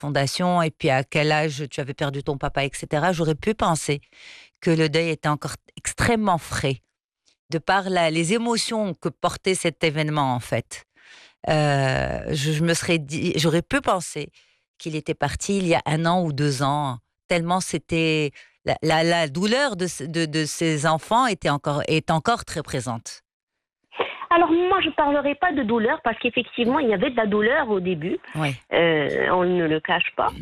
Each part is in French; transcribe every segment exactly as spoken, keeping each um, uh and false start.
fondation et puis à quel âge tu avais perdu ton papa, et cetera, j'aurais pu penser que le deuil était encore extrêmement frais, de par la les émotions que portait cet événement, en fait. Heu, je je me serais dit j'aurais pu penser qu'il était parti il y a un an ou deux ans, tellement c'était la la la douleur de ce de de ses enfants était encore est encore très présente. Alors moi, je parlerai pas de douleur parce qu'effectivement, il y avait de la douleur au début, Oui. heu, on ne le cache pas.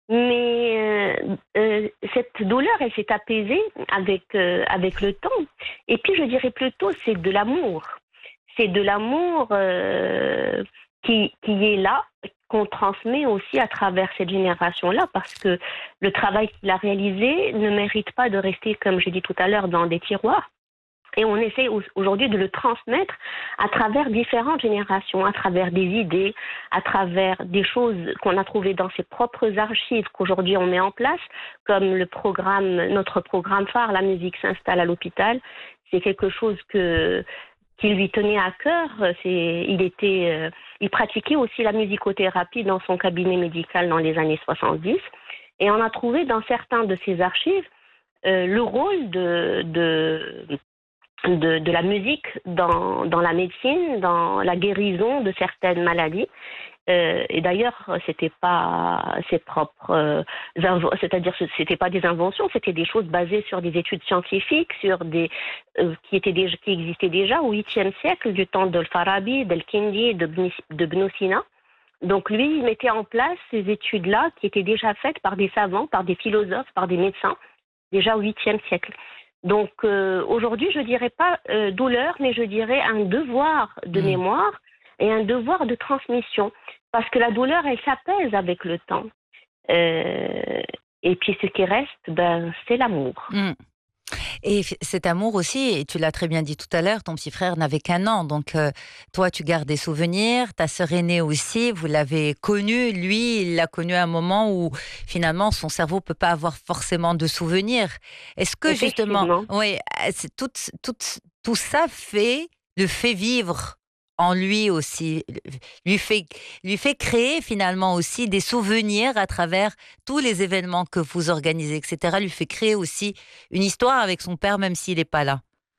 Mais heu heu, cette douleur, elle s'est apaisée avec, heu, avec le temps et puis je dirais plutôt c'est de l'amour. C'est de l'amour, heu, qui qui est là, qu'on transmet aussi à travers cette génération-là parce que le travail qu'il a réalisé ne mérite pas de rester, comme j'ai dit tout à l'heure, dans des tiroirs. Et on essaie au aujourd'hui de le transmettre à travers différentes générations, à travers des idées, à travers des choses qu'on a trouvées dans ses propres archives qu'aujourd'hui on met en place, comme le programme, notre programme phare, La musique s'installe à l'hôpital. C'est quelque chose que qui lui tenait à cœur. C'est, il était, euh, il pratiquait aussi la musicothérapie dans son cabinet médical dans les années soixante-dix. Et on a trouvé dans certains de ses archives euh, le rôle de, de de, de la musique dans, dans la médecine, dans la guérison de certaines maladies. Euh, et d'ailleurs, c'était pas ses propres, euh, invo- c'est-à-dire c'était pas des inventions, c'était des choses basées sur des études scientifiques, sur des euh, qui étaient déjà, qui existaient déjà au huitième siècle, du temps d'Al-Farabi, d'Al-Kindi, de, Bni- de Ibn Sina. Donc lui, il mettait en place ces études-là qui étaient déjà faites par des savants, par des philosophes, par des médecins, déjà au huitième siècle. Donc euh, aujourd'hui, je dirais pas euh, douleur, mais je dirais un devoir de Mmh. mémoire et un devoir de transmission. Parce que la douleur, elle s'apaise avec le temps. Euh, et puis ce qui reste, ben, c'est l'amour. Mmh. Et f cet amour aussi, et tu l'as très bien dit tout à l'heure, ton petit frère n'avait qu'un an, donc heu, toi, tu gardes des souvenirs, ta sœur aînée aussi, vous l'avez connu. Lui, il l'a connu à un moment où, finalement, son cerveau peut pas avoir forcément de souvenirs. Est-ce que justement Effectivement. oui, heu, c'est tout tout tout ça fait le fait vivre en lui aussi, lui fait lui fait créer finalement aussi des souvenirs à travers tous les événements que vous organisez, et cetera, lui fait créer aussi une histoire avec son père, même s'il est pas là?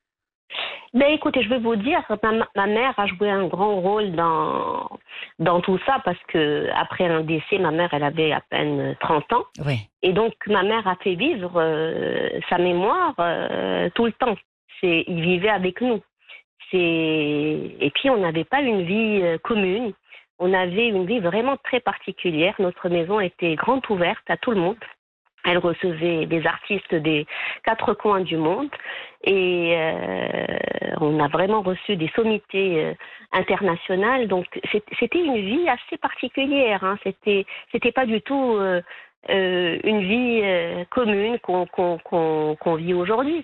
Ben écoutez, je vais vous dire, ma, ma mère a joué un grand rôle dans, dans tout ça parce que après un décès, ma mère, elle avait à peine trente ans. Oui. Et donc, ma mère a fait vivre euh, sa mémoire euh, tout le temps. C'est, il vivait avec nous. C'est... Et puis, on n'avait pas une vie euh, commune. On avait une vie vraiment très particulière. Notre maison était grande ouverte à tout le monde. Elle recevait des artistes des quatre coins du monde et euh, on a vraiment reçu des sommités euh, internationales. Donc c'était une vie assez particulière. Hein. C'était c'était pas du tout euh, euh, une vie euh, commune qu'on qu'on qu'on qu'on vit aujourd'hui.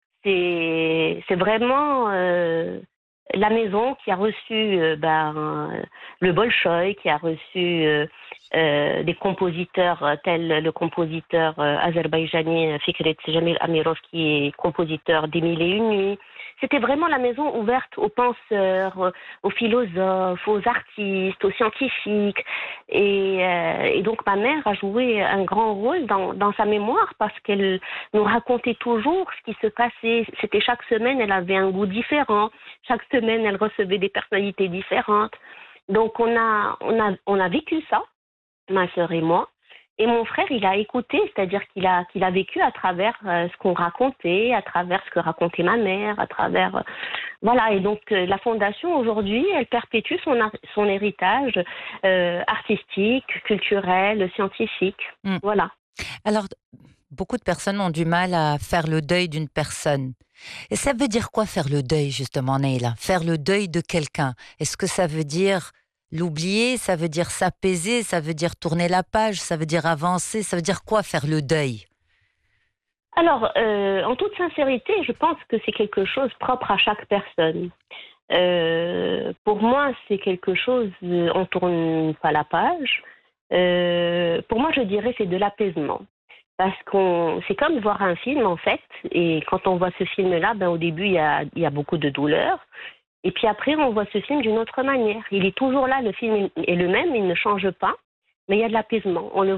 C'est c'est vraiment euh, la maison qui a reçu euh, ben, le Bolchoï, qui a reçu euh, euh, des compositeurs euh, tels le compositeur euh, azerbaïdjanais Fikret Jamil Amirov, qui est compositeur des Mille et Une Nuits. C'était vraiment la maison ouverte aux penseurs, euh, aux philosophes, aux artistes, aux scientifiques. Et, euh, et donc ma mère a joué un grand rôle dans, dans sa mémoire parce qu'elle nous racontait toujours ce qui se passait. C'était chaque semaine, elle avait un goût différent. Chaque semaine, elle recevait des personnalités différentes. Donc, on a, on a, on a vécu ça, ma sœur et moi. Et mon frère, il a écouté, c'est-à-dire qu'il a, qu'il a vécu à travers euh, ce qu'on racontait, à travers ce que racontait ma mère, à travers... euh, voilà, et donc euh, la fondation, aujourd'hui, elle perpétue son, ar- son héritage euh, artistique, culturel, scientifique. Mmh. Voilà. Alors, beaucoup de personnes ont du mal à faire le deuil d'une personne. Et ça veut dire quoi faire le deuil, justement, Neila? Faire le deuil de quelqu'un? Est-ce que ça veut dire l'oublier? Ça veut dire s'apaiser? Ça veut dire tourner la page? Ça veut dire avancer? Ça veut dire quoi faire le deuil? Alors, euh, en toute sincérité, je pense que c'est quelque chose propre à chaque personne. Euh, pour moi, c'est quelque chose, euh, on tourne pas la page. Euh, pour moi, je dirais c'est de l'apaisement. Parce qu'on, c'est comme voir un film en fait, et quand on voit ce film-là, ben au début il y a, il y a beaucoup de douleur, et puis après on voit ce film d'une autre manière. Il est toujours là, le film est le même, il ne change pas, mais il y a de l'apaisement. On le